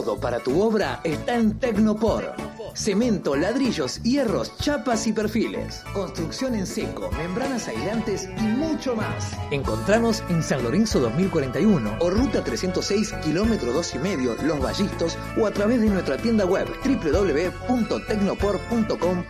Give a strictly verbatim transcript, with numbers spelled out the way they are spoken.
Todo para tu obra está en Tecnopor. Cemento, ladrillos, hierros, chapas y perfiles. Construcción en seco, membranas aislantes y mucho más. Encontranos en San Lorenzo dos mil cuarenta y uno o Ruta trescientos seis, kilómetro dos y medio, Los Vallistos, o a través de nuestra tienda web doble u doble u doble u punto tecnopor punto com